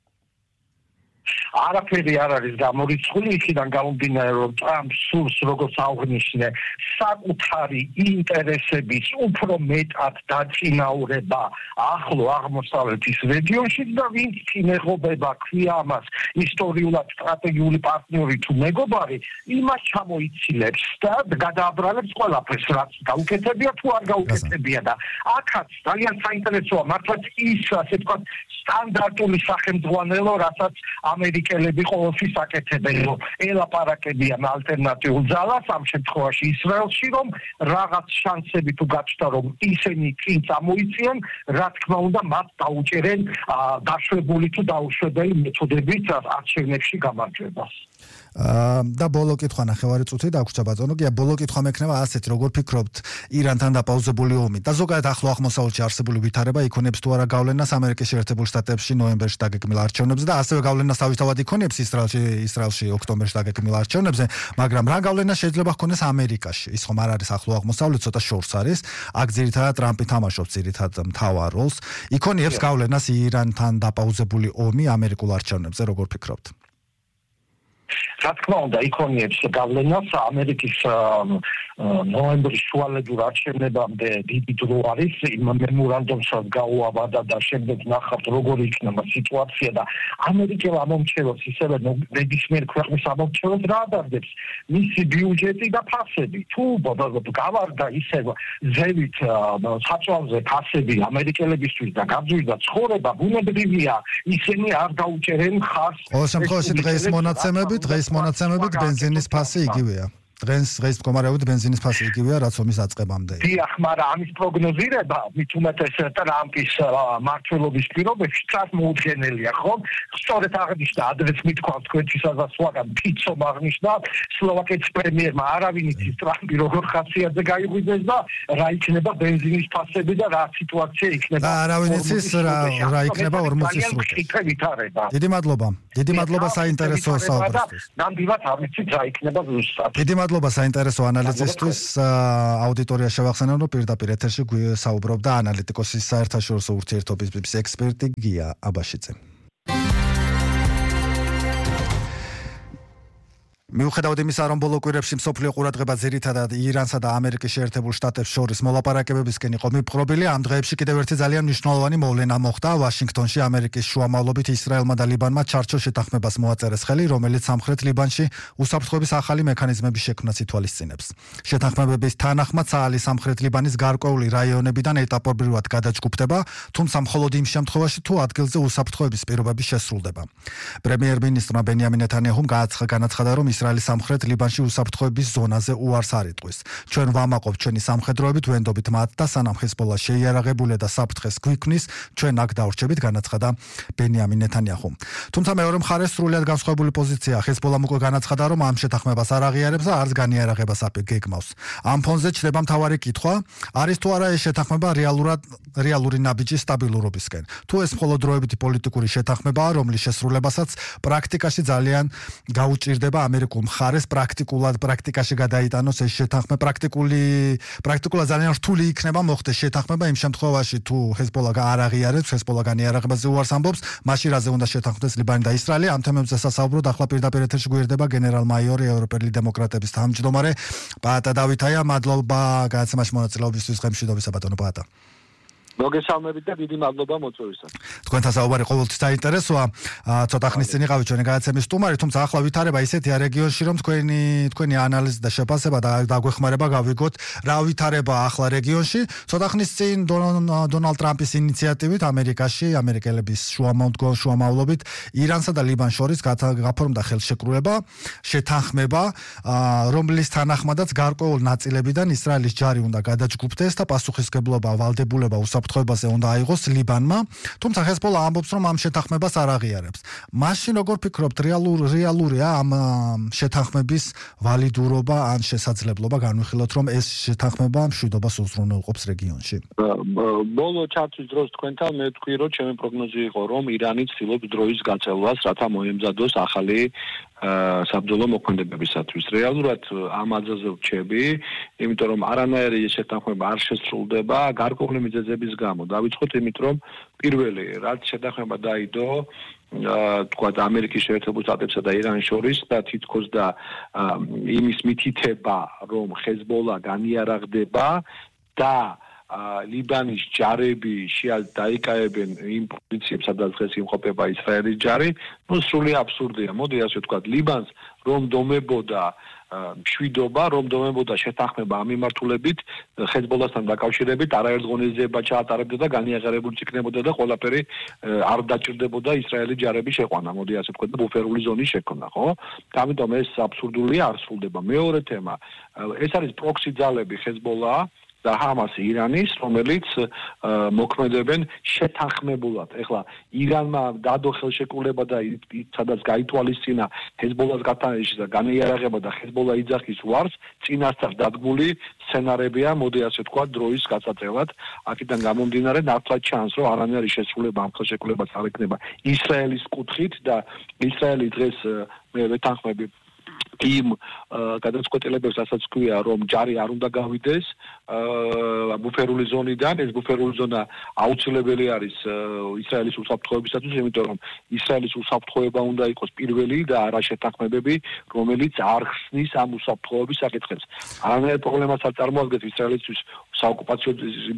არაფერი არ არის გამორიცხული, იქიდან გამომდინარე, რომ ტრამპს სურს, როგორც აღნიშნე, საკუთარი ინტერესების უფრო მეტად დაწინაურება ახლო აღმოსავლეთის რეგიონში და ვინც წინეხობება ქვია ამას ისტორიულად სტრატეგიული პარტნიორი თუ მეგობარი, იმას ჩამოიცილებს და გადააბრალებს ყველაფერს, რაც გაუკეთებია თუ არ გაუკეთებია და აქაც ძალიან საინტერესოა მართლაც ის, ასე ვთქვათ, სტანდარტული სახელმძღვანელო, რასაც ამერიკელები ყოველთვის აკეთებენ, რომ ელაპარაკებიან ალტერნატიულ ძალას, ამ შემთხვევაში ისრაელში, რომ რაღაც შანსები თუ გაჩნდა, რომ ისინი წინ წამოიწიან, რა თქმა უნდა, მათ დაუჭერენ დაშვებული თუ დაუშვებელი მეთოდებით არჩევნებში გამარჯვებას. და ბოლო კითხვა ნახევარი წუთი დაგვრჩა ბატონო, გია ბოლო კითხვა მექნება ასეთ, როგორ ფიქრობთ ირანთან დაპაუზებული ომი და ზოგადად ახლო აღმოსავლეთში არსებული ვითარება იქონებს თუ არა გავლენას ამერიკის შეერთებულ შტატებში ნოემბერში დაგეგმილ არჩევნებზე და ასევე გავლენას თავისთავად იქონებს ისრაელში ისრაელში ოქტომბერში დაგეგმილ არჩევნებზე, მაგრამ რა გავლენა შეიძლება ჰქონდეს ამერიკაში? ის ხომ არ არის ახლო აღმოსავლეთ, ცოტა შორს არის. აქ ძირითადად ტრამპი თამაშობს ძირითადად მთავარ როლს. იქონიებს გავლენას ირანთან დაპაუზებული ომი ამერიკულ არჩევნებზე, როგორ ფიქრობთ? რა თქმა უნდა, იქონიებს გავლენას ამერიკის ნოემბრის შუალედურ არჩევნებამდე დიდი დრო არის იმ მემორანდუმსაც გაუავადა და შემდეგ ნახავთ როგორი იქნება სიტუაცია და ამერიკელ ამომრჩეველს ისევე ნებისმიერ ქვეყნის ამომრჩეველს რა ადარდებს მისი ბიუჯეტი და ფასები თუ გავარდა ისევ ზევით საწვავზე ფასები ამერიკელებისთვის და გაძვირდა ცხოვრება ბუნებრივია ისინი არ დაუჭერენ ხარს ყოველ შემთხვევაში დღეს მონაცემები დღეს მონაცემებით ბენზინის ფასი იგივეა დღეს დღეს მდგომარეობით ბენზინის ფასი იგივეა რაც ომის დაწყებამდე. დიახ, მაგრამ ამის პროგნოზირება მით უმეტეს ტრამპის მმართველობის პირობებში წარმოუდგენელია, ხო? სწორედ აღნიშნა ადრეც მithქვა თქვენთვისაც ვაგან ფიცომ აღნიშნა სლოვაკეთის პრემიერმა არავინ იცის ტრამპი როგორ ხასიათზე გაიღვიძეს და რა იქნება ბენზინის ფასები და რა სიტუაცია იქნება. და არავინ იცის რა რა იქნება ორმოცი სრუტე. დიდი მადლობა. დიდი მადლობა საინტერესო საუბრისთვის. ნამდვილად არ ვიცით რა იქნება ზუსტად. დიდი მადლობა საინტერესო ანალიზისთვის. აუდიტორია შევახსენებ, რომ პირდაპირ ეთერში საუბრობდა ანალიტიკოსის საერთაშორისო ურთიერთობების ექსპერტი გია აბაშიძე. მიუხედავად იმისა, რომ ბოლო კვირებში მსოფლიო ყურადღება ძირითადად ირანსა და ამერიკის შეერთებულ შტატებს შორის მოლაპარაკებებისკენ იყო მიპყრობილი, ამ დღეებში კიდევ ერთი ძალიან მნიშვნელოვანი მოვლენა მოხდა ვაშინგტონში ამერიკის შუამავლობით ისრაელმა და ლიბანმა ჩარჩო შეთანხმებას მოაწერეს ხელი, რომელიც სამხრეთ ლიბანში უსაფრთხოების ახალი მექანიზმების შექმნას ითვალისწინებს. შეთანხმებების თანახმად წაალი სამხრეთ ლიბანის გარკვეული რაიონებიდან ეტაპობრივად გადაჯგუფდება, თუმცა მხოლოდ იმ შემთხვევაში, თუ ადგილზე უსაფრთხოების პირობები შესრულდება. პრემიერ-მინისტრმა ბენიამინ ნეთანიაჰუმ განაცხადა, რომ ისრაელის სამხრეთ ლიბანში უსაფრთხოების ზონაზე უარს არ იტყვის. ჩვენ ვამაყობთ ჩვენი სამხედროებით, ვენდობით მათ და სანამ ჰეზბოლა შეიარაღებული და საფრთხეს გვიქმნის, ჩვენ აქ დავრჩებით, განაცხადა ბენიამინ ნეთანიაჰუმ. თუმცა მეორე მხარეს სრულად განსხვავებული პოზიციაა. ჰეზბოლამ უკვე განაცხადა, რომ ამ შეთანხმებას არ აღიარებს და არც განიარაღებას გეგმავს. ამ ფონზე ჩნდება მთავარი კითხვა, არის თუ არა ეს შეთანხმება რეალურად რეალური ნაბიჯის სტაბილურობისკენ. თუ ეს მხოლოდ დროებითი პოლიტიკური შეთანხმებაა, რომლის შესრულებასაც პრაქტიკაში ძალიან გაუჭირდება ამერიკულ მხარეს პრაქტიკულად პრაქტიკაში გადაიტანოს ეს შეთანხმება პრაქტიკული პრაქტიკულად ძალიან რთული იქნება მოხდეს შეთანხმება იმ შემთხვევაში თუ ჰეზბოლა არ აღიარებს ჰეზბოლა განიარაღებაზე უარს ამბობს მაშინ რაზე უნდა შეთანხმდეს ლიბანი და ისრაელი ამ თემებზე სასაუბროდ ახლა პირდაპირ ეთერში გვერდება გენერალ-მაიორი ევროპელი დემოკრატების თავმჯდომარე პაატა დავითაია მადლობა განაცემაში მონაწილეობისთვის ღემშვიდობისა ბატონო პაატა მოგესალმებით და დიდი მადლობა მოწვევისას. თქვენთან საუბარი ყოველთვის საინტერესოა. ცოტა ხნის წინ იყავით ჩვენი გადაცემის სტუმარი, თუმცა ახლა ვითარება ისეთია რეგიონში, რომ თქვენი თქვენი ანალიზი და შეფასება და დაგვეხმარება გავიგოთ, რა ვითარება ახლა რეგიონში. ცოტა ხნის წინ დონალდ ტრამპის ინიციატივით ამერიკაში, ამერიკელების შუამავლობით ირანსა და ლიბანს შორის გაფორმდა ხელშეკრულება, შეთანხმება, რომლის თანახმადაც გარკვეულ ნაწილებიდან ისრაელის ჯარი უნდა გადაჯგუფდეს და პასუხისმგებლობა ვალდებულება უსაფრთხოებაზე უნდა აიღოს ლიბანმა, თუმცა ჰეზბოლა ამბობს, რომ ამ შეთანხმებას არ აღიარებს. მაშინ როგორ ფიქრობთ, რეალურ რეალურია ამ შეთანხმების ვალიდურობა ან შესაძლებლობა განვიხილოთ, რომ ეს შეთანხმება მშვიდობას უზრუნველყოფს რეგიონში? ბოლო ჩართვის დროს თქვენთან მე ვთქვი, რომ ჩემი პროგნოზი იყო, რომ ირანი ცდილობს დროის გაწევას, რათა მოემზადოს ახალი საბრძოლო მოქმედებებისათვის. რეალურად ამ აზრზე ვრჩები, იმიტომ რომ არანაირი შეთანხმება არ შესრულდება გარკვეული მიზეზების გამო. დავიწყოთ იმით, რომ პირველი, რაც შეთანხმება დაიდო თქვა ამერიკის შეერთებულ შტატებსა და ირანის შორის და თითქოს და იმის მითითება, რომ ჰეზბოლა განიარაღდება და ლიბანის ჯარები დაიკავებენ იმ პოზიციებს, სადაც დღეს იმყოფება ისრაელის ჯარი, ნუ სრული აბსურდია. მოდი ასე ვთქვათ, ლიბანს რომ დომებოდა მშვიდობა, რომ დომებოდა შეთანხმება ამ მიმართულებით, ჰეზბოლასთან დაკავშირებით არაერთ ღონისძიება ჩაატარებდა და განიაღარებული იქნებოდა და ყველაფერი არ დაჭირდებოდა ისრაელის ჯარების შეყვანა, მოდი ასე ვთქვათ, ბუფერული ზონის შექმნა, ხო? ამიტომ ეს აბსურდულია, არ სრულდება. მეორე თემა, ეს არის პროქსი ძალები ჰეზბოლა და ჰამას ირანის, რომელიც მოქმედებენ შეთანხმებულად. ეხლა ირანმა დადო ხელშეკრულება და სადაც გაითვალისწინა ჰეზბოლას გათანაში და განიარაღება და ჰეზბოლა იძახის უარს, წინასწარ დადგმული სცენარებია, მოდი ასე ვთქვა, დროის გასაწევად. აქედან გამომდინარე, ნათლად ჩანს, რომ არანაირი შესრულება ამ ხელშეკრულებას არ ექნება ისრაელის კუთხით და ისრაელი დღეს მე ვეთანხმები იმ გადაწყვეტილებებს, რასაც ქვია, რომ ჯარი არ უნდა გავიდეს ბუფერული ზონიდან, ეს ბუფერული ზონა აუცილებელი არის ისრაელის უსაფრთხოებისათვის, იმიტომ რომ ისრაელის უსაფრთხოება უნდა იყოს პირველი და არა შეთანხმებები, რომელიც არ ხსნის ამ უსაფრთხოების საკითხებს. არანაირ პრობლემას არ წარმოადგენს ისრაელისთვის საოკუპაციო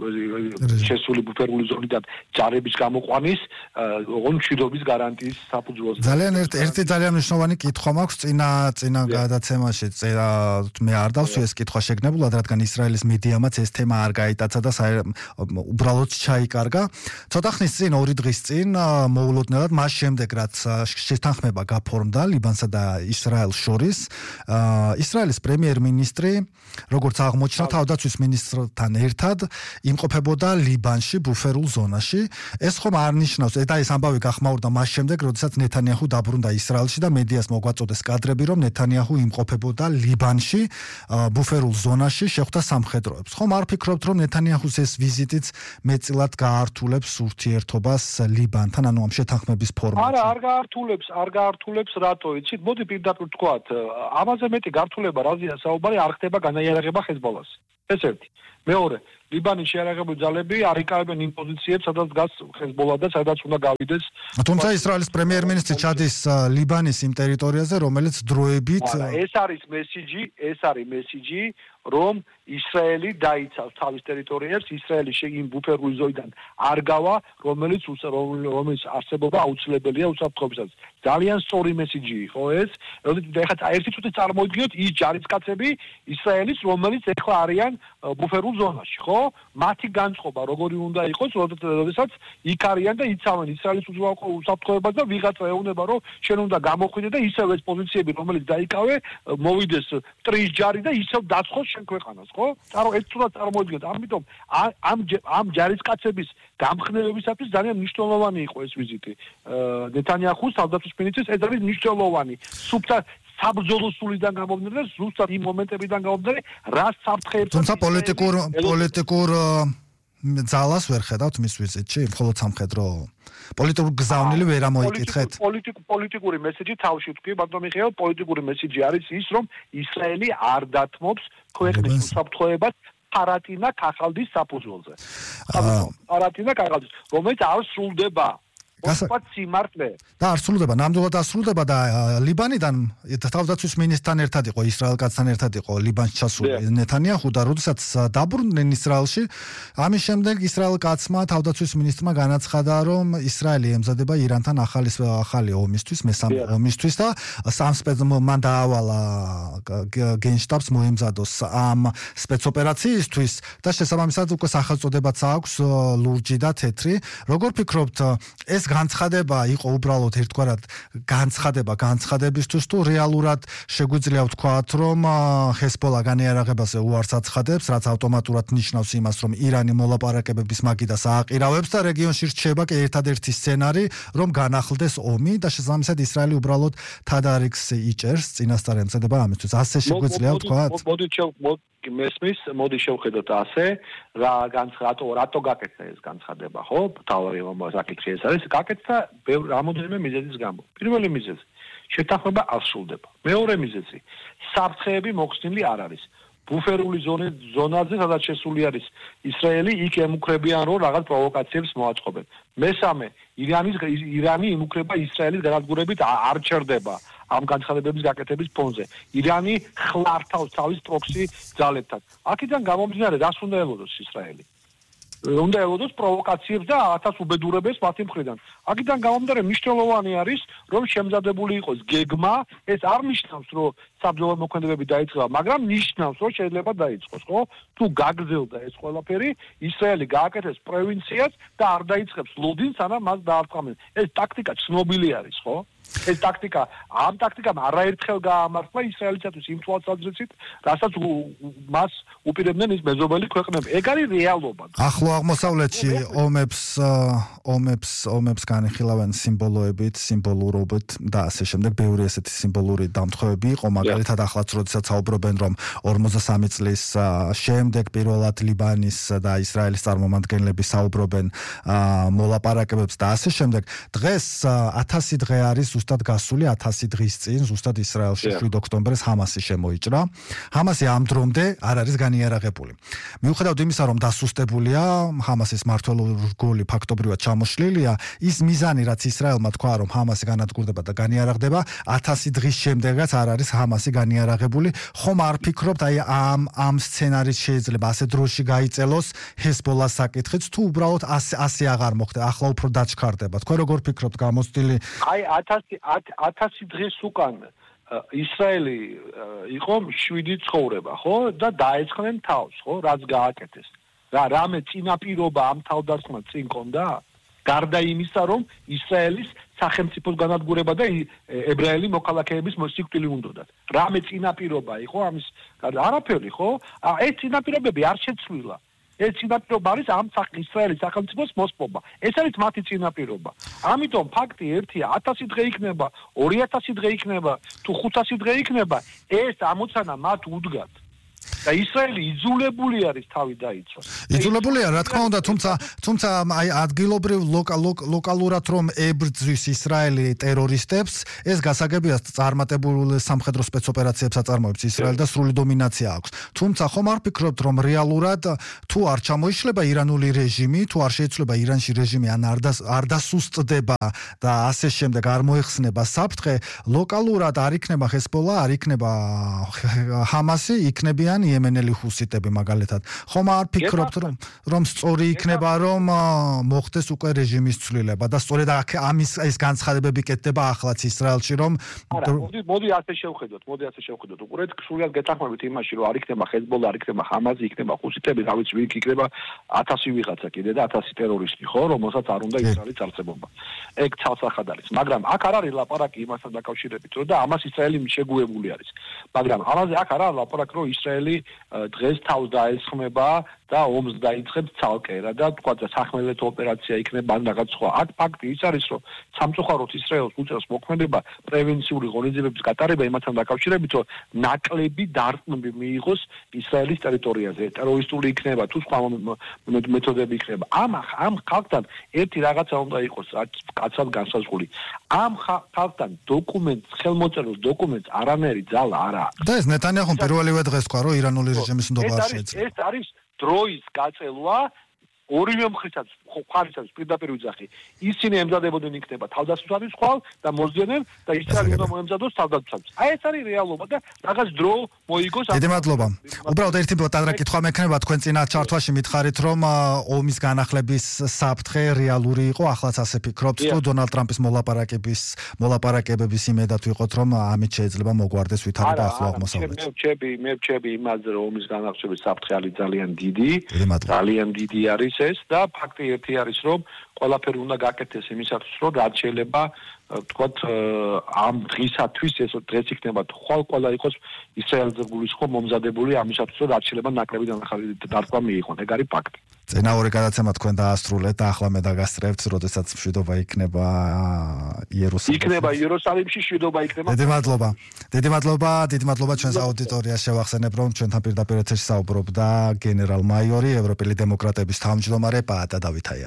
შესული ბუფერული ზონიდან ჯარების გამოყვანის ონჩიდობის გარანტიის საფუძველზე. ძალიან ერთი ერთი ძალიან მნიშვნელოვანი კითხვა მაქვს წინა წინა გადაცემაში წერა მე არ დავსვი ეს კითხვა შეგნებულად, რადგან ისრაელის მედიამაც ეს თემა არ გაიტაცა და უბრალოდ ჩაიკარგა. ცოტა ხნის წინ, ორი დღის წინ მოულოდნელად მას შემდეგ რაც შეთანხმება გაფორმდა ლიბანსა და ისრაელს შორის, ისრაელის პრემიერ-მინისტრი, როგორც აღმოჩნდა, თავდაცვის მინისტრთან ერთად იმყოფებოდა ლიბანში, ბუფერულ ზონაში. ეს ხომ არ ნიშნავს, და ეს ამბავი გახმაურდა მას შემდეგ, როდესაც ნეთანიაჰუ დაბრუნდა ისრაელში და მედიას მოგვაწოდეს კადრები, რომ ნეთანიაჰუ იმყოფებოდა ლიბანში, ბუფერულ ზონაში, შეხვდა სამხედროებს. ხომ არ ფიქრობთ, რომ ნეთანიაჰუს ეს ვიზიტიც მეტწილად გაართულებს ურთიერთობას ლიბანთან, ანუ ამ შეთანხმების ფორმატში? არა, არ გაართულებს, არ გაართულებს, რატო იცით? მოდი პირდაპირ ვთქვათ, ამაზე მეტი გართულება რაზეა საუბარი, არ ხდება განაიარაღება ჰეზბოლას. ეს ერთი. მეორე, ლიბანის შეიარაღებული ძალები არ იკავებენ იმ პოზიციებს, სადაც დგას ჰეზბოლა და სადაც უნდა გავიდეს. თუმცა ისრაელის პრემიერ-მინისტრი ჩადის ლიბანის იმ ტერიტორიაზე, რომელიც დროებით ეს არის მესიჯი, ეს არის მესიჯი, რომ ისრაელი დაიცავს თავის ტერიტორიებს, ისრაელი იმ ბუფერული ზონიდან არ გავა, რომელიც რომელიც არსებობა აუცილებელია უსაფრთხოებისათვის. ძალიან სწორი მესიჯი იყო ეს. ეხლა ერთი წუთი წარმოიდგინოთ ის ჯარისკაცები ისრაელის, რომელიც ეხლა არიან ბუფერულ ზონაში, ხო? მათი განწყობა როგორი უნდა იყოს, როდესაც იქ არიან და იცავენ ისრაელის უსაფრთხოებას და ვიღაცა ეუბნება, რომ შენ უნდა გამოხვიდე და ისევ ეს პოზიციები, რომელიც დაიკავე, მოვიდეს ტრის ჯარი და ისევ დაცხოს შენ ქვეყანას, ხო? წარო ეს ცუდად წარმოიდგინეთ. ამიტომ ამ ამ ჯარისკაცების გამხნევებისათვის ძალიან მნიშვნელოვანი იყო ეს ვიზიტი. ნეთანიაჰუს თავდაცვის მინისტრის ეს არის მნიშვნელოვანი. სუფთა საბრძოლო სულიდან გამომდინარე და ზუსტად იმ მომენტებიდან გამომდინარე, რა საფრთხეებს თუმცა პოლიტიკურ პოლიტიკურ ძალას ვერ ხედავთ მის ვიზიტში, მხოლოდ სამხედრო პოლიტიკურ გზავნილი ვერ ამოიკითხეთ. პოლიტიკური მესიჯი თავში თქვი, ბატონო მიხეილ, პოლიტიკური მესიჯი არის ის, რომ ისრაელი არ დათმობს ქვეყნის უსაფრთხოებას ფარატინა ქაღალდის საფუძველზე. ფარატინა ქაღალდის, რომელიც არ სრულდება. გასაკეთე სიმართლე. და არ სრულდება, ნამდვილად არ სრულდება და ლიბანიდან თავდაცვის მინისტრთან ერთად იყო, ისრაელკაცთან ერთად იყო ლიბანში ჩასული ნეთანიაჰუ და როდესაც დაბრუნდნენ ისრაელში, ამის შემდეგ ისრაელკაცმა თავდაცვის მინისტრმა განაცხადა, რომ ისრაელი ემზადება ირანთან ახალი ახალი ომისთვის, მესამე ომისთვის და სამ მან დაავალა გენშტაბს მოემზადოს ამ სპეცოპერაციისთვის და შესაბამისად უკვე სახელწოდებაც აქვს ლურჯი და თეთრი. როგორ ფიქრობთ, ეს განცხადება იყო უბრალოდ ერთგვარად განცხადება განცხადებისთვის თუ რეალურად შეგვიძლია ვთქვათ, რომ ჰეზბოლა განიარაღებაზე უარს აცხადებს, რაც ავტომატურად ნიშნავს იმას, რომ ირანი მოლაპარაკებების მაგიდას ააყირავებს და რეგიონში რჩება კი ერთადერთი სცენარი, რომ განახლდეს ომი და შესაბამისად ისრაელი უბრალოდ თადარიგს იჭერს წინასწარ ემზადება ამისთვის. ასე შეგვიძლია ვთქვათ? მესმის, მოდი შევხედოთ ასე, რა განცხადო, რატო გაკეთდა ეს განცხადება, ხო? თავი საკითხი ეს არის, გაკეთდა რამოდენიმე მიზეზის გამო. პირველი მიზეზი, შეთანხმება არ სრულდება. მეორე მიზეზი, საფრთხეები მოხსნილი არ არის. ბუფერული ზონაზე, სადაც შესული არის ისრაელი, იქ ემუქრებიან, რომ რაღაც პროვოკაციებს მოაწყობენ. მესამე, ირანის ირანი იმუქრება ისრაელის განადგურებით არ ჩერდება. ამ განცხადებების გაკეთების ფონზე. ირანი ხლართავს თავის პროქსი ძალებთან. აქედან გამომდინარე, რას უნდა ელოდოს ისრაელი? უნდა ელოდოს პროვოკაციებს და ათას უბედურებას მათი მხრიდან. აქედან გამომდინარე, მნიშვნელოვანი არის, რომ შემზადებული იყოს გეგმა, ეს არ ნიშნავს, რომ საბრძოლო მოქმედებები დაიწყება, მაგრამ ნიშნავს, რომ შეიძლება დაიწყოს, ხო? თუ გაგრძელდა ეს ყველაფერი, ისრაელი გააკეთებს პროვინციას და არ დაიწყებს ლოდინს, სანამ მას დაარტყამენ. ეს ტაქტიკა ცნობილი არის, ხო? ეს ტაქტიკა, ამ ტაქტიკამ არაერთხელ გაამართლა ისრაელისათვის იმ თვალსაზრისით, რასაც მას უპირებდნენ ის მეზობელი ქვეყნები. ეგ არის რეალობა. ახლო ახლო აღმოსავლეთში ომებს ომებს ომებს განიხილავენ სიმბოლოებით, სიმბოლურობით და ასე შემდეგ. ბევრი ესეთი სიმბოლური დამთხევები იყო, მაგალითად ახლაც როდესაც საუბრობენ რომ ორმოცდასამი წლის შემდეგ პირველად ლიბანის და ისრაელის წარმომადგენლები საუბრობენ მოლაპარაკებებს და ასე შემდეგ. დღეს ათასი დღე არის ზუსტად გასული, ათასი დღის წინ ზუსტად ისრაელში შვიდ ოქტომბერს ჰამასი შემოიჭრა. ჰამასი ამ დრომდე არ არის განიარაღებული. მიუხედავად იმისა, რომ დასუსტებულია, ჰამასის მმართველობის რგოლი ფაქტობრივად ჩამოშლილია, ის მიზანი, რაც ისრაელმა თქვა, რომ ჰამასი განადგურდება და განიარაღდება, ათასი დღის შემდეგაც არ არის ჰამასი განიარაღებული. ხომ არ ფიქრობთ, აი ამ ამ სცენარის შეიძლება ასე დროში გაიწელოს ჰეზბოლას საკითხიც, თუ უბრალოდ ასე ასე აღარ მოხდა, ახლა უფრო დაჩქარდება. თქვენ როგორ ფიქრობთ გამოცდილი? აი ათასი დღის უკან ისრაელი იყო შვიდი ცხოვრება, ხო? და დაეცხნენ თავს, ხო? რაც გააკეთეს. რა რამე წინაპირობა ამ თავდასხმა წინ კონდა? გარდა იმისა, რომ ისრაელის სახელმწიფოს განადგურება და ებრაელი მოქალაქეების მოსიკვდილი უნდათ. რამე წინაპირობა იყო ამის? არაფერი, ხო? ეს წინაპირობები არ შეცვლილა. ეს წინაპირობა არის ამ ისრაელის სახელმწიფოს მოსპობა. ეს არის მათი წინაპირობა. ამიტომ ფაქტი ერთია, ათასი დღე იქნება, ორი ათასი დღე იქნება, თუ ხუთასი დღე იქნება, ეს ამოცანა მათ უდგათ. და ისრაელი იძულებული არის თავი დაიცვას. იძულებულია, რა თქმა უნდა, თუმცა თუმცა აი ადგილობრივ ლოკალურად რომ ებრძვის ისრაელი ტერორისტებს, ეს გასაგებია წარმატებული სამხედრო სპეცოპერაციებს აწარმოებს ისრაელი და სრული დომინაცია აქვს. თუმცა ხომ არ ფიქრობთ, რომ რეალურად თუ არ ჩამოიშლება ირანული რეჟიმი, თუ არ შეიცვლება ირანში რეჟიმი ან არ დასუსტდება და ასე შემდეგ არ მოეხსნება საფრთხე, ლოკალურად არ იქნება ჰეზბოლა, არ იქნება ჰამასი, იქნებიან იემენელი ჰუსიტები მაგალითად. ხომ არ ფიქრობთ რომ რომ სწორი იქნება რომ მოხდეს უკვე რეჟიმის ცვლილება და სწორედ ამის ეს განცხადებები კეთდება ახლაც ისრაელში რომ მოდი მოდი ასე შევხედოთ, მოდი ასე შევხედოთ. უყურეთ, სრულად გეთანხმებით იმაში, რომ არ იქნება ჰეზბოლა, არ იქნება ჰამასი, იქნება ჰუსიტები, რა ვიცი, ვინ იქნება ათასი ვიღაცა კიდე და ათასი ტერორისტი, ხო, რომელსაც არ უნდა ისრაელის არსებობა. ეგ ცალსახად არის, მაგრამ აქ არ არის ლაპარაკი იმასთან დაკავშირებით, რომ და ამას ისრაელი შეგუებული არის. მაგრამ ამაზე აქ არ არის ლაპარაკი, რომ ისრაელი დღეს თავს დაესხმება და ომს დაიწყებს ცალკე რა და თქვა და სახმელეთო ოპერაცია იქნება ან რაღაც სხვა. აქ ფაქტი ის არის, რომ სამწუხაროდ ისრაელს უწევს მოქმედება პრევენციული ღონისძიებების გატარება იმასთან დაკავშირებით, რომ ნაკლები დარტყმები მიიღოს ისრაელის ტერიტორიაზე. ტერორისტული იქნება თუ სხვა მეთოდები იქნება. ამ ამ ხალხთან ერთი რაღაცა უნდა იყოს, რაც კაცად განსაზღვრული. ამ ხალხთან დოკუმენტს, ხელმოწერილ დოკუმენტს არანაირი ძალა არ აქვს. და ეს ნეტანიაჰუმ პირველივე დღეს თქვა, რომ ირანული რეჟიმის ნდობა არ შეიძლება. ეს არის დროის გაწელვა ორივე მხრივაც ხარისას პირდაპირ ვიძახი. ისინი ემზადებოდნენ იქნება თავდასხმის ხვალ და მოძიდნენ და ისრაელი უნდა მოემზადოს თავდასხმის. აი ეს არის რეალობა და რაღაც დრო მოიგოს. დიდი მადლობა. უბრალოდ ერთი პატარა კითხვა მექნება, თქვენ წინა ჩართვაში მითხარით, რომ ომის განახლების საფრთხე რეალური იყო, ახლაც ასე ფიქრობთ, თუ დონალდ ტრამპის მოლაპარაკების მოლაპარაკებების იმედად ვიყოთ, რომ ამით შეიძლება მოგვარდეს ვითარება ახლო აღმოსავლეთში. მე ვჩები, მე ვჩები იმაზე, რომ ომის განახლების საფრთხე არის ძალიან დიდი, ძალიან დიდი არის ეს და ფაქტი ერთი არის, რომ ყველაფერი უნდა გაკეთდეს იმისათვის, რომ რაც შეიძლება თქვათ ამ დღისათვის ეს დღეს იქნება ხვალ ყველა იყოს ისრაელზე გულისხმობ მომზადებული ამისათვის, რომ რაც შეიძლება ნაკლები დარტყმა მიიღონ. ეგ არის ფაქტი. წინა ორი გადაცემა თქვენ დაასრულეთ და ახლა მე დაგასწრებთ, როდესაც მშვიდობა იქნება იერუსალიმში. იქნება იერუსალიმში მშვიდობა იქნება. დიდი მადლობა. დიდი მადლობა, დიდი მადლობა ჩვენს აუდიტორიას შევახსენებ, რომ ჩვენთან პირდაპირ ეთერში საუბრობდა გენერალ-მაიორი, ევროპელი დემოკრატების თავმჯდომარე პაატა დავითაია.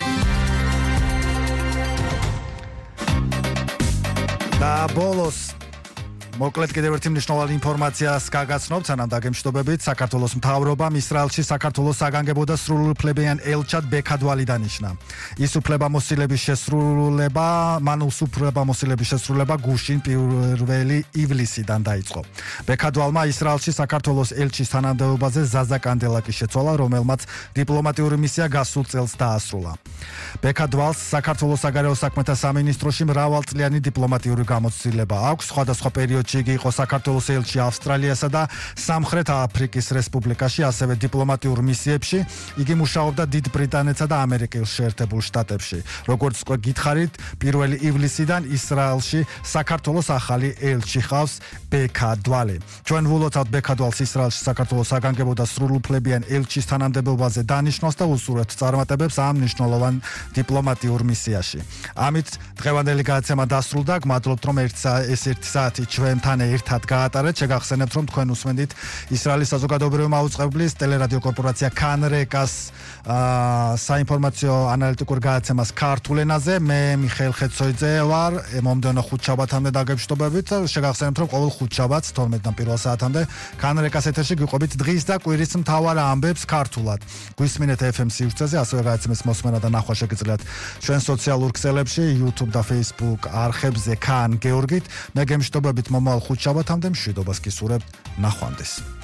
და ბოლოს მოკლედ კიდევ ერთი მნიშვნელოვანი ინფორმაციას გაგაცნობთ, სანამ დაგემშვიდობებით. საქართველოს მთავრობამ ისრაელში საქართველოს საგანგებო და სრულუფლებიან ელჩად ბექადვალი დანიშნა. ის უფლებამოსილების შესრულება, მან უფლებამოსილების შესრულება გუშინ პირველი ივლისიდან დაიწყო. ბექადვალმა ისრაელში საქართველოს ელჩის თანამდებობაზე ზაზა კანდელაკი შეცვალა, რომელმაც დიპლომატიური მისია გასულ წელს დაასრულა. ბექადვალს საქართველოს საგარეო საქმეთა სამინისტროში მრავალწლიანი დიპლომატიური გამოცდილება აქვს, სხვადასხვა პერიოდში პერიოდში იგი იყო საქართველოს ელჩი ავსტრალიასა და სამხრეთ აფრიკის რესპუბლიკაში, ასევე დიპლომატიურ მისიებში. იგი მუშაობდა დიდ ბრიტანეთსა და ამერიკის შეერთებულ შტატებში. როგორც უკვე გითხარით, პირველი ივლისიდან ისრაელში საქართველოს ახალი ელჩი ხავს ბექა დვალი. ჩვენ ვულოცავთ ბექა დვალს ისრაელში საქართველოს საგანგებო და სრულუფლებიან ელჩის თანამდებობაზე დანიშნავს და უსურვებთ წარმატებებს ამ მნიშვნელოვან დიპლომატიურ მისიაში. ამით დღევანდელი გადაცემა დასრულდა. გმადლობთ, რომ ეს ერთი საათი ჩვენთან ერთად გაატარეთ. შეგახსენებთ, რომ თქვენ უსმენდით ისრაელის საზოგადოებრივი მაუწყებლის ტელერადიო კორპორაცია კან რეკას საინფორმაციო ანალიტიკურ გადაცემას ქართულ ენაზე. მე მიხეილ ხეცოიძე ვარ. მომდევნო ხუთშაბათამდე დაგეგმშტობებით. შეგახსენებთ, რომ ყოველ ხუთშაბათს თორმეტიდან პირველ საათამდე კან რეკას ეთერში გიყვებით დღის და კვირის მთავარ ამბებს ქართულად. გვისმინეთ ეფ ემ სივრცეზე, ასევე გადაცემის მოსმენა და ნახვა შეგიძლიათ ჩვენ სოციალურ ქსელებში, YouTube და Facebook არხებზე კან გეორგით. მე გემშტობებით მომავალ ხუთშაბათამდე, მშვიდობას გისურვებთ. ნახვამდის.